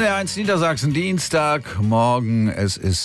NDR1 Niedersachsen, Dienstagmorgen, es ist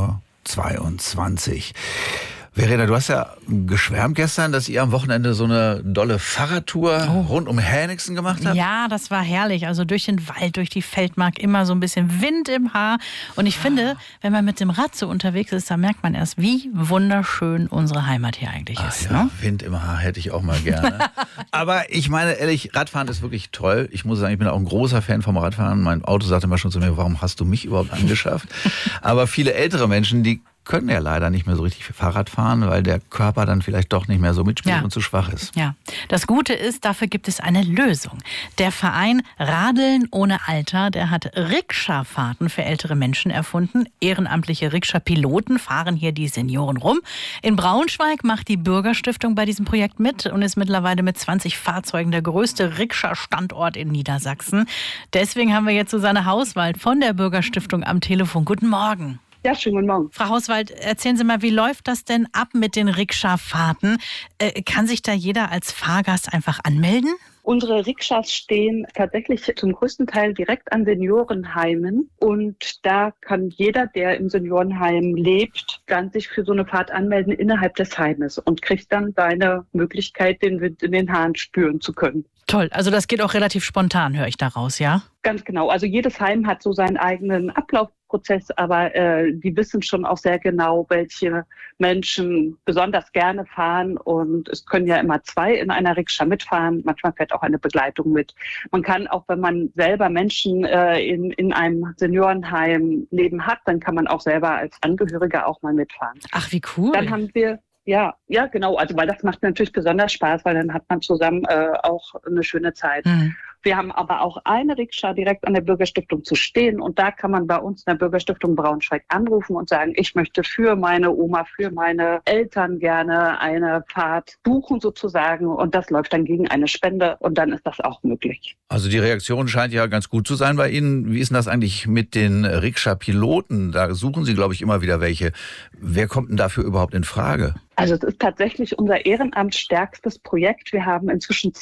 7:22 Uhr. Verena, du hast ja geschwärmt gestern, dass ihr am Wochenende so eine dolle Fahrradtour rund um Hänigsen gemacht habt. Ja, das war herrlich. Also durch den Wald, durch die Feldmark, immer so ein bisschen Wind im Haar. Und ich finde, wenn man mit dem Rad so unterwegs ist, dann merkt man erst, wie wunderschön unsere Heimat hier eigentlich ist. Ja, Ne? Wind im Haar hätte ich auch mal gerne. Aber ich meine, ehrlich, Radfahren ist wirklich toll. Ich muss sagen, ich bin auch ein großer Fan vom Radfahren. Mein Auto sagte immer schon zu mir, warum hast du mich überhaupt angeschafft? Aber viele ältere Menschen, die können ja leider nicht mehr so richtig Fahrrad fahren, weil der Körper dann vielleicht doch nicht mehr so mitspielt und zu schwach ist. Ja, das Gute ist, dafür gibt es eine Lösung. Der Verein Radeln ohne Alter, der hat Rikscha-Fahrten für ältere Menschen erfunden. Ehrenamtliche Rikscha-Piloten fahren hier die Senioren rum. In Braunschweig macht die Bürgerstiftung bei diesem Projekt mit und ist mittlerweile mit 20 Fahrzeugen der größte Rikscha-Standort in Niedersachsen. Deswegen haben wir jetzt Susanne Hauswald von der Bürgerstiftung am Telefon. Guten Morgen. Ja, schönen guten Morgen. Frau Hauswald, erzählen Sie mal, wie läuft das denn ab mit den Rikscha-Fahrten? Kann sich da jeder als Fahrgast einfach anmelden? Unsere Rikschas stehen tatsächlich zum größten Teil direkt an Seniorenheimen. Und da kann jeder, der im Seniorenheim lebt, dann sich für so eine Fahrt anmelden innerhalb des Heimes und kriegt dann seine Möglichkeit, den Wind in den Haaren spüren zu können. Toll, also das geht auch relativ spontan, höre ich daraus, ja? Ganz genau. Also jedes Heim hat so seinen eigenen Ablaufprozess, aber die wissen schon auch sehr genau, welche Menschen besonders gerne fahren. Und es können ja immer zwei in einer Rikscha mitfahren. Manchmal fährt auch eine Begleitung mit. Man kann auch, wenn man selber Menschen in einem Seniorenheim leben hat, dann kann man auch selber als Angehöriger auch mal mitfahren. Ach, wie cool. Dann haben wir Ja, genau. Also weil das macht natürlich besonders Spaß, weil dann hat man zusammen auch eine schöne Zeit. Mhm. Wir haben aber auch eine Rikscha direkt an der Bürgerstiftung zu stehen und da kann man bei uns in der Bürgerstiftung Braunschweig anrufen und sagen, ich möchte für meine Oma, für meine Eltern gerne eine Fahrt buchen sozusagen und das läuft dann gegen eine Spende und dann ist das auch möglich. Also die Reaktion scheint ja ganz gut zu sein bei Ihnen. Wie ist denn das eigentlich mit den Rikscha-Piloten? Da suchen Sie, glaube ich, immer wieder welche. Wer kommt denn dafür überhaupt in Frage? Also es ist tatsächlich unser ehrenamtsstärkstes Projekt. Wir haben inzwischen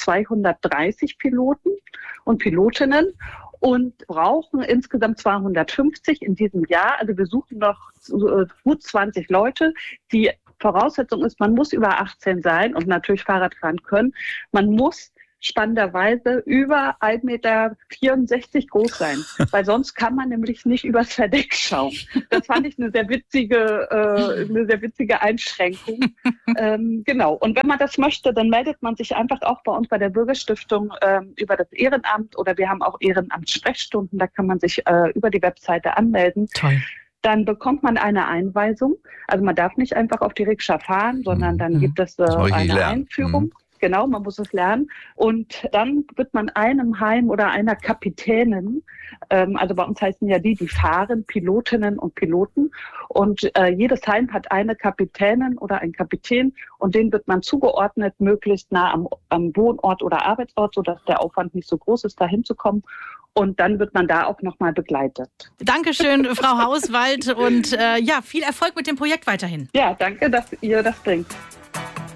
230 Piloten und Pilotinnen und brauchen insgesamt 250 in diesem Jahr. Also wir suchen noch gut 20 Leute. Die Voraussetzung ist, man muss über 18 sein und natürlich Fahrrad fahren können. Man muss spannenderweise über 1,64 Meter groß sein, weil sonst kann man nämlich nicht übers Verdeck schauen. Das fand ich eine sehr witzige Einschränkung. Genau. Und wenn man das möchte, dann meldet man sich einfach auch bei uns bei der Bürgerstiftung über das Ehrenamt oder wir haben auch Ehrenamtssprechstunden, da kann man sich über die Webseite anmelden. Toll. Dann bekommt man eine Einweisung. Also man darf nicht einfach auf die Rikscha fahren, sondern dann gibt es eine Einführung. Genau, man muss es lernen. Und dann wird man einem Heim oder einer Kapitänin, also bei uns heißen ja die fahren, Pilotinnen und Piloten. Und jedes Heim hat eine Kapitänin oder einen Kapitän und denen wird man zugeordnet, möglichst nah am Wohnort oder Arbeitsort, sodass der Aufwand nicht so groß ist, da hinzukommen. Und dann wird man da auch nochmal begleitet. Dankeschön, Frau Hauswald. Und viel Erfolg mit dem Projekt weiterhin. Ja, danke, dass ihr das bringt.